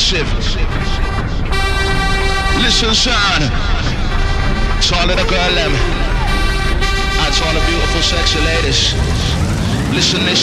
exclusive. Listen, son. To all of the girl them. And to all the beautiful sexy ladies. Listen this.